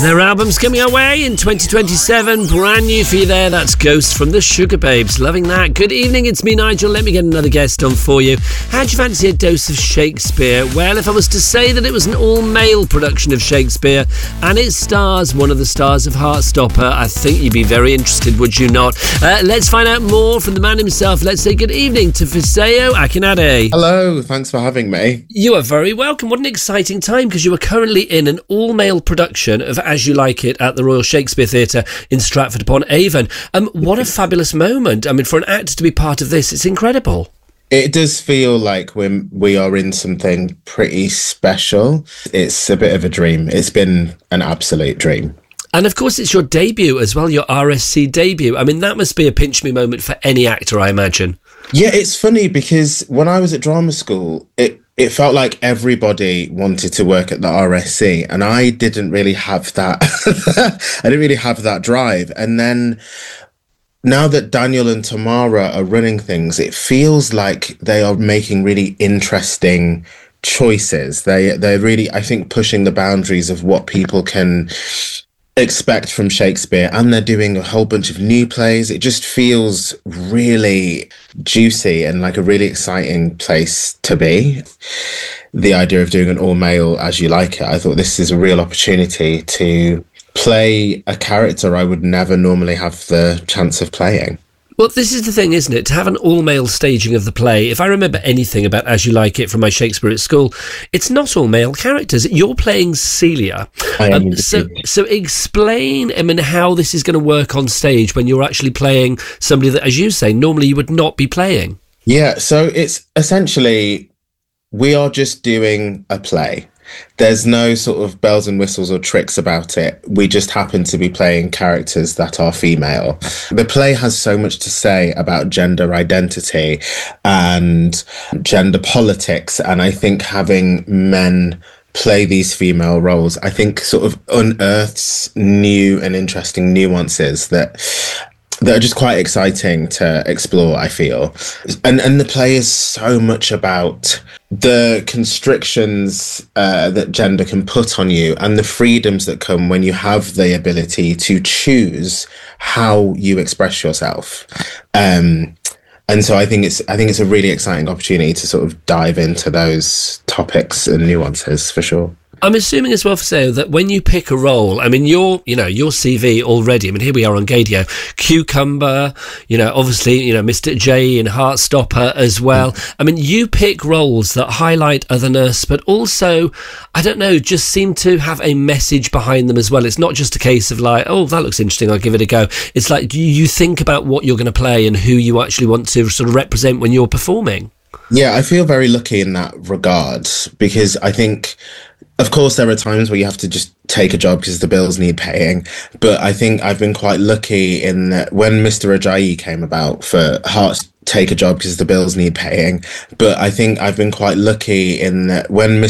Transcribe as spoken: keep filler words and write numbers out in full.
Their album's coming our way in twenty twenty-seven. Brand new for you there. That's Ghost from the Sugababes. Loving that. Good evening, it's me, Nigel. Let me get another guest on for you. How'd you fancy a dose of Shakespeare? Well, if I was to say that it was an all-male production of Shakespeare and it stars one of the stars of Heartstopper, I think you'd be very interested, would you not? Uh, let's find out more from the man himself. Let's say good evening to Fisayo Akinade. Hello, thanks for having me. You are very welcome. What an exciting time, because you are currently in an all-male production of As You Like It at the Royal Shakespeare Theatre in Stratford-upon-Avon. Um, what a fabulous moment. I mean, for an actor to be part of this, it's incredible. It does feel like we're, we are in something pretty special. It's a bit of a dream. It's been an absolute dream. And of course, it's your debut as well, your R S C debut. I mean, that must be a pinch me moment for any actor, I imagine. Yeah, it's funny because when I was at drama school, it it felt like everybody wanted to work at the R S C, and I didn't really have that. I didn't really have that drive. And then now that Daniel and Tamara are running things, it feels like they are making really interesting choices. They they're really, I think, pushing the boundaries of what people can expect from Shakespeare, and they're doing a whole bunch of new plays. It just feels really juicy and like a really exciting place to be. The idea of doing an all-male As You Like It, I thought this is a real opportunity to play a character I would never normally have the chance of playing. Well, this is the thing, isn't it? To have an all-male staging of the play, if I remember anything about As You Like It from my Shakespeare at school, it's not all male characters. You're playing Celia. I am um, so, so explain, I mean, how this is going to work on stage when you're actually playing somebody that, as you say, normally you would not be playing. Yeah, so it's essentially, we are just doing a play. There's no sort of bells and whistles or tricks about it. We just happen to be playing characters that are female. The play has so much to say about gender identity and gender politics. And I think having men play these female roles, I think sort of unearths new and interesting nuances that that are just quite exciting to explore, I feel. And and the play is so much about the constrictions uh, that gender can put on you and the freedoms that come when you have the ability to choose how you express yourself. Um, and so I think it's I think it's a really exciting opportunity to sort of dive into those topics and nuances, for sure. I'm assuming as well, Fisayo, that when you pick a role, I mean, your, you know, your C V already, I mean, here we are on Gadio, Cucumber, you know, obviously, you know, Mister J in Heartstopper as well. Mm. I mean, you pick roles that highlight otherness, but also, I don't know, just seem to have a message behind them as well. It's not just a case of like, oh, that looks interesting, I'll give it a go. It's like, do you think about what you're going to play and who you actually want to sort of represent when you're performing? Yeah, I feel very lucky in that regard, because I think, of course, there are times where you have to just take a job because the bills need paying. But I think I've been quite lucky in that when Mister Ajayi came about for Hearts Take a Job because the bills need paying. But I think I've been quite lucky in that when Mister